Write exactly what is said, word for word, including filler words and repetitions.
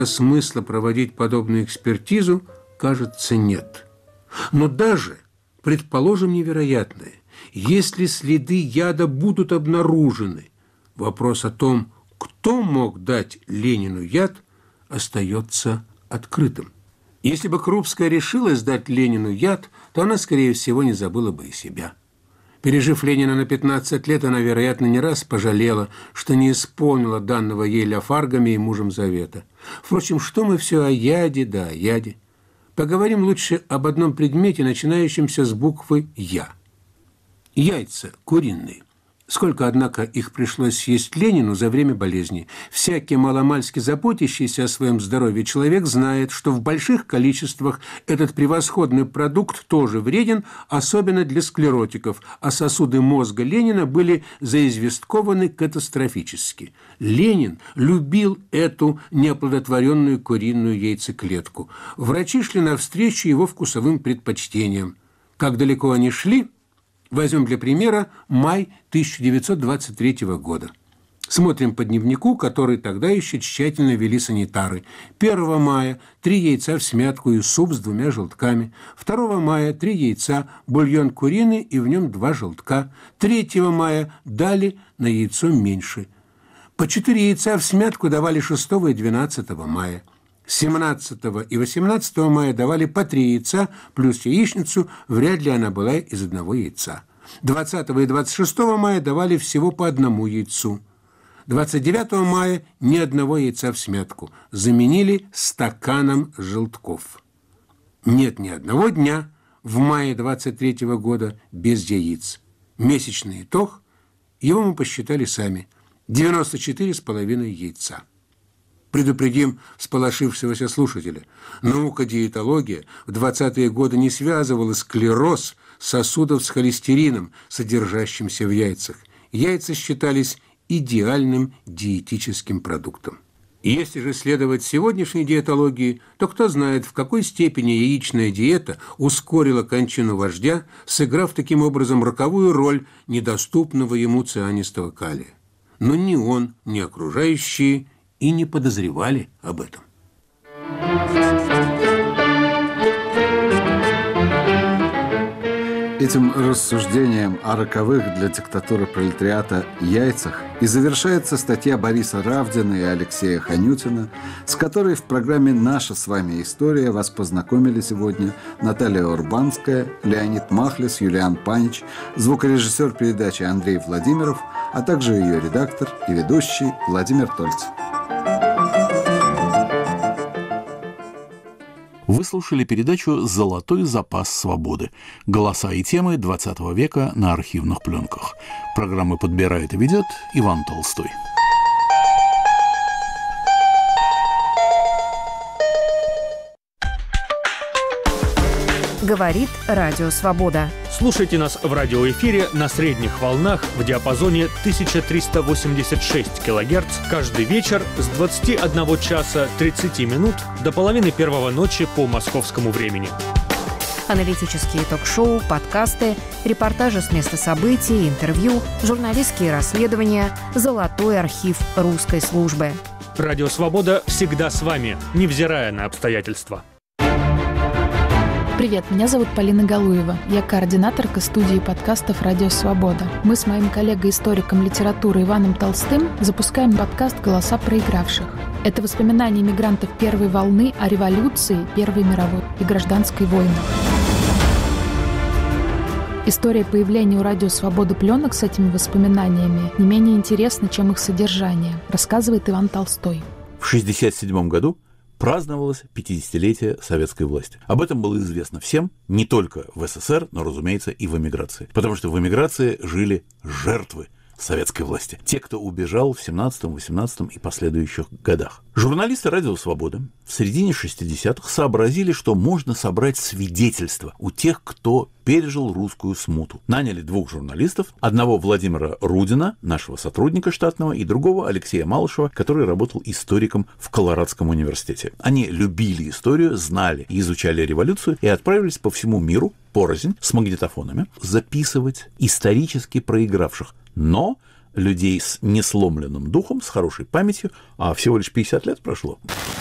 смысла проводить подобную экспертизу, кажется, нет. Но даже, предположим невероятное, если следы яда будут обнаружены, вопрос о том, кто мог дать Ленину яд, остается открытым. Если бы Крупская решилась дать Ленину яд, то она, скорее всего, не забыла бы и себя. Пережив Ленина на пятнадцать лет, она, вероятно, не раз пожалела, что не исполнила данного ей Ляфаргами и мужем завета. Впрочем, что мы все о яде да о яде? Поговорим лучше об одном предмете, начинающемся с буквы «Я». Яйца куриные. Сколько, однако, их пришлось съесть Ленину за время болезни. Всякий маломальски заботящийся о своем здоровье человек знает, что в больших количествах этот превосходный продукт тоже вреден, особенно для склеротиков, а сосуды мозга Ленина были заизвесткованы катастрофически. Ленин любил эту неоплодотворенную куриную яйцеклетку. Врачи шли навстречу его вкусовым предпочтениям. Как далеко они шли? Возьмем для примера май тысяча девятьсот двадцать третьего года. Смотрим по дневнику, который тогда еще тщательно вели санитары. первого мая – три яйца в смятку и суп с двумя желтками. второго мая – три яйца, бульон куриный и в нем два желтка. третьего мая дали на яйцо меньше. По четыре яйца в смятку давали шестого и двенадцатого мая. семнадцатого и восемнадцатого мая давали по три яйца плюс яичницу, вряд ли она была из одного яйца. двадцатого и двадцать шестого мая давали всего по одному яйцу. двадцать девятого мая ни одного яйца в смятку. Заменили стаканом желтков. Нет ни одного дня в мае двадцать третьего года без яиц. Месячный итог, его мы посчитали сами. девяносто четыре с половиной яйца. Предупредим всполошившегося слушателя. Наука-диетология в двадцатые годы не связывала склероз сосудов с холестерином, содержащимся в яйцах. Яйца считались идеальным диетическим продуктом. Если же следовать сегодняшней диетологии, то кто знает, в какой степени яичная диета ускорила кончину вождя, сыграв таким образом роковую роль недоступного ему цианистого калия. Но ни он, ни окружающие и не подозревали об этом. Этим рассуждением о роковых для диктатуры пролетариата яйцах и завершается статья Бориса Равдина и Алексея Ханютина, с которой в программе «Наша с вами история» вас познакомили сегодня Наталья Урбанская, Леонид Махлис, Юлиан Панич, звукорежиссер передачи Андрей Владимиров, а также ее редактор и ведущий Владимир Тольцев. Вы слушали передачу «Золотой запас свободы». Голоса и темы двадцатого века на архивных пленках. Программу подбирает и ведет Иван Толстой. Говорит Радио Свобода. Слушайте нас в радиоэфире на средних волнах в диапазоне тысяча триста восемьдесят шесть килогерц каждый вечер с двадцати одного часа тридцати минут до половины первого ночи по московскому времени. Аналитические ток-шоу, подкасты, репортажи с места событий, интервью, журналистские расследования, золотой архив русской службы. Радио Свобода всегда с вами, невзирая на обстоятельства. Привет, меня зовут Полина Галуева. Я координаторка студии подкастов «Радио Свобода». Мы с моим коллегой-историком литературы Иваном Толстым запускаем подкаст «Голоса проигравших». Это воспоминания мигрантов первой волны о революции, Первой мировой и гражданской войнах. История появления у «Радио Свобода» пленок с этими воспоминаниями не менее интересна, чем их содержание, рассказывает Иван Толстой. В шестьдесят седьмом году праздновалось пятидесятилетие советской власти. Об этом было известно всем, не только в СССР, но, разумеется, и в эмиграции. Потому что в эмиграции жили жертвы советской власти. Те, кто убежал в семнадцатом, восемнадцатом и последующих годах. Журналисты «Радио Свобода» в середине шестидесятых сообразили, что можно собрать свидетельства у тех, кто пережил русскую смуту. Наняли двух журналистов, одного Владимира Рудина, нашего сотрудника штатного, и другого Алексея Малышева, который работал историком в Колорадском университете. Они любили историю, знали и изучали революцию и отправились по всему миру порознь с магнитофонами записывать исторически проигравших, но людей с несломленным духом, с хорошей памятью, а всего лишь пятьдесят лет прошло.